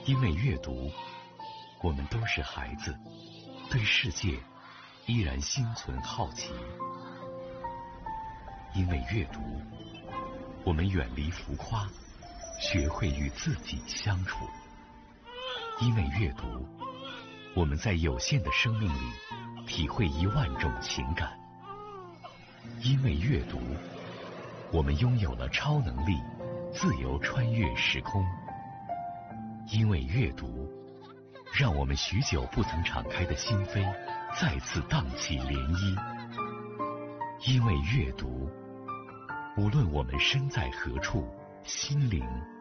因为阅读，我们都是孩子，对世界依然心存好奇。因为阅读，我们远离浮夸，学会与自己相处。因为阅读，我们在有限的生命里体会10000种情感。因为阅读，我们拥有了超能力，自由穿越时空。因为阅读，让我们许久不曾敞开的心扉再次荡起涟漪。因为阅读，无论我们身在何处，心灵